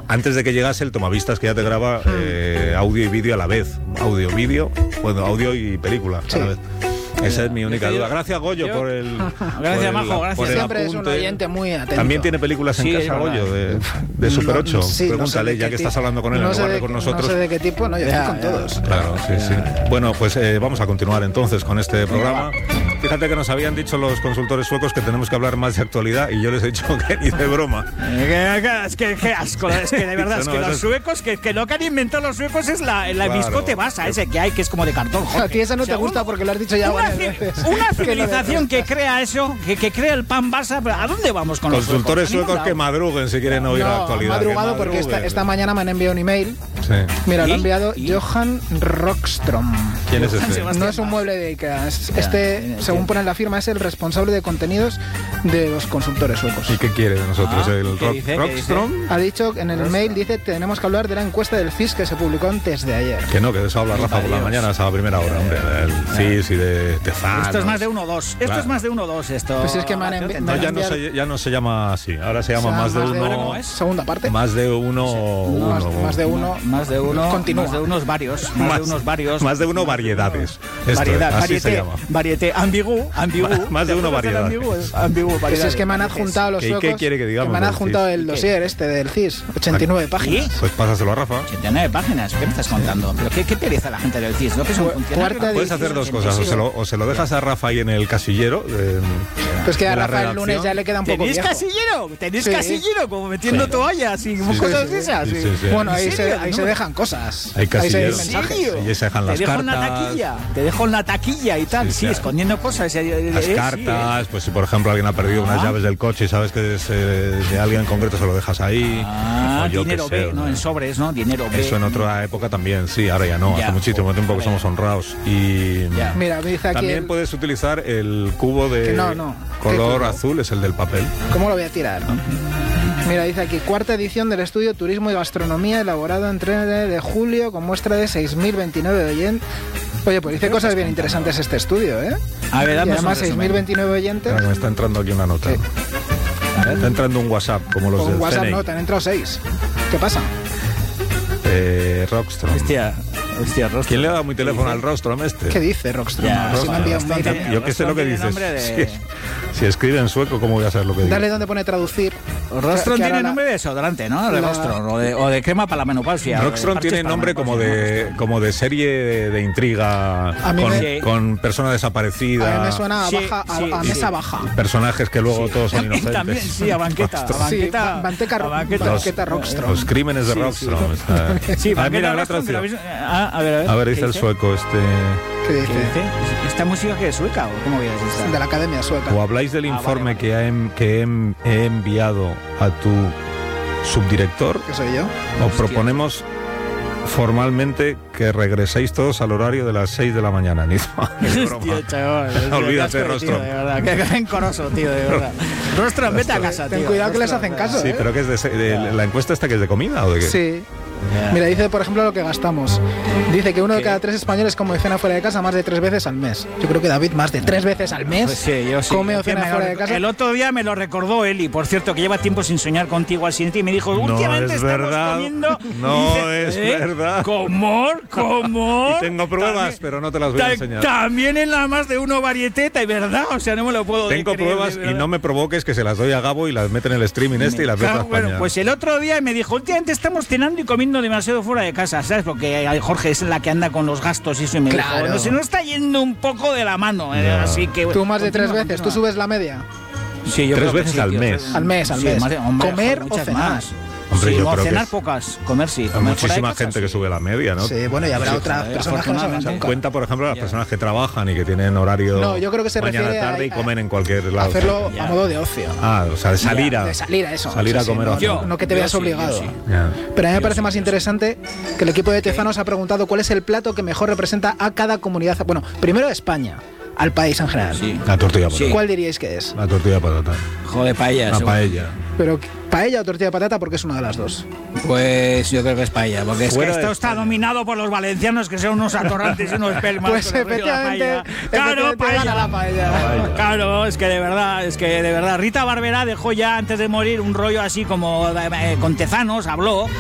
antes de que llegase el tomavistas, que ya te graba audio y vídeo a la vez. Audio y película a la vez. Esa es mi única duda. Gracias, Goyo, por el... Gracias, Majo, gracias. Siempre es un oyente muy atento. También tiene películas en casa, Goyo, de Super 8. Sí, Pregúntale, ya que estás hablando con él, en lugar de con nosotros. No sé de qué tipo, no, yo estoy con todos. Claro, sí. Bueno, pues vamos a continuar entonces con este programa. Fíjate que nos habían dicho los consultores suecos que tenemos que hablar más de actualidad y yo les he dicho que ni de broma. Es que qué asco, es que de verdad, es que los suecos, que lo que han inventado los suecos es el biscote basa, ese que hay, que es como de cartón. A ti esa no te gusta porque lo has dicho ya varias veces. Una civilización que crea eso, que crea el pan basa, ¿a dónde vamos con los consultores suecos que madruguen si quieren oír la actualidad? Madrugado porque esta mañana me han enviado un email. Sí. Mira, lo ha enviado Johan Rockström. ¿Quién es este? No es un mueble de Ikea. Según pone en la firma, es el responsable de contenidos de los consultores suecos. ¿Y qué quiere de nosotros el Rockström? Ha dicho en el mail, dice, tenemos que hablar de la encuesta del CIS que se publicó antes de ayer. Que no, que de eso habla Rafa por la mañana, a primera hora, hombre. Del CIS y de Tezanos. Esto es más de 1-2. Esto es más de 1-2, esto. Pues es que ya no se llama así. Ahora se llama más de uno. Segunda parte. Más de uno. Más de uno. Continúa. Más de unos varios. Más de uno variedades. Variedad. Así se llama. Variete. Ambigú. Más de uno variedades. Ambigú. Pues es que me han adjuntado los suecos. ¿Qué quiere que digamos? Me han adjuntado el dossier del CIS. 89 páginas. Pues pásaselo a Rafa. 89 páginas. ¿Qué me estás contando? ¿Pero qué pereza la gente del CIS? ¿No que son funcionarios? Puedes hacer dos cosas. O se lo dejas a Rafa ahí en el casillero. Pues que a Rafa el lunes ya le queda un poco viejo. ¿Tenéis casillero? Como metiendo toallas y cosas de esas. Bueno, ahí se dejan cosas. Hay casilleros. Ahí se dejan mensajes. Y se dejan las cartas. Te dejo en la taquilla y tal. Sí, escondiendo cosas. Las cartas, pues si por ejemplo alguien ha perdido unas llaves del coche y sabes que es de alguien en concreto, se lo dejas ahí. Dinero B, ¿no? En sobres, ¿no? Dinero B. Eso en otra época también, sí, ahora ya no. Hace muchísimo tiempo que somos honrados. Y mira, me dice aquí también puedes utilizar el cubo de color azul, es el del papel. ¿Cómo lo voy a tirar? Mira, dice aquí, cuarta edición del estudio Turismo y Gastronomía, elaborado en 3 de julio, con muestra de 6.029 oyentes. Oye, pues dice cosas bien interesantes este estudio, ¿eh? A ver, y además 6.029 oyentes. Me está entrando aquí una nota. Sí. Está entrando un WhatsApp, como los del WhatsApp CNI. No, te han entrado 6. ¿Qué pasa? Rockström. Hostia, Rockström. ¿Quién le ha dado mi teléfono al Rockström este? ¿Qué dice Rockström? Yo qué sé lo que dices. Si escribe en sueco, ¿cómo voy a saber lo que dice? Dale donde pone traducir. Rockström tiene nombre de desodorante, ¿no? De Rockström, o de crema para la menopausia. Rockström tiene nombre como de serie de intriga con personas desaparecidas. A mí me suena a mesa baja. Personajes que luego todos son inocentes. También, sí, a banqueta. Banqueta Rockström. Los crímenes de Rockström. Sí, mira, la traducción. A ver, dice el sueco este. ¿Qué dice? ¿Esta música que es sueca o cómo veis esta? De la Academia Sueca. O habláis del informe que he enviado a tu subdirector. ¿Que soy yo? O proponemos formalmente que regreséis todos al horario de las 6 de la mañana. Hostia, chaval. Olvídate, Rockström. De verdad, qué encoroso, tío, de verdad. Rockström, vete a casa, tío. Ten cuidado que les hacen caso. Sí, pero que es de la encuesta esta que es de comida o de qué. Sí. Mira, dice por ejemplo lo que gastamos. Dice que 1 de cada 3 españoles come cena fuera de casa más de 3 veces al mes. Yo creo que David más de 3 veces al mes. Pues sí, yo sí. Come o cena fuera de casa. El otro día me lo recordó Eli, por cierto, que lleva tiempo sin soñar contigo al siguiente y me dijo, últimamente estamos comiendo. No es verdad. ¿Cómo? Y tengo pruebas, pero no te las voy a enseñar. También en la más de uno varieteta, y verdad, o sea, no me lo puedo creer. Tengo pruebas y no me provoques que se las doy a Gabo y las mete en el streaming y las meto a España. Bueno, pues el otro día me dijo, últimamente estamos cenando y comiendo demasiado fuera de casa, ¿sabes? Porque Jorge es la que anda con los gastos y eso, y me dijo, no, se nos está yendo un poco de la mano, así que... Tú más de 3 veces, ¿tú subes la media? Sí, yo 3 veces al mes. Al mes. ¿Comer o cenar? Más. Hombre, yo creo cenar que pocas, comer sí. Hay muchísima gente que sube la media, ¿no? Sí, bueno, y habrá otras personas que no se dan cuenta, por ejemplo, las personas que trabajan y que tienen horario yo creo que se mañana refiere tarde y comen en cualquier lado. Hacerlo a modo de ocio. O sea, de salir a eso. Salir a comer ocio. No que te veas obligado. Pero a mí me parece más interesante que el equipo de Tezanos ha preguntado cuál es el plato que mejor representa a cada comunidad. Bueno, primero a España, al país en general. Sí. La tortilla de patata. ¿Cuál diríais que es? La tortilla de patata. Joder, paella. La paella. Pero paella o tortilla de patata, porque es una de las dos. Pues yo creo que es paella, porque es que esto está dominado por los valencianos, que son unos atorrantes y unos pelmas. Pues efectivamente, claro, paella. La paella. Claro, es que de verdad. Rita Barberá dejó ya antes de morir un rollo así como con Tezanos, habló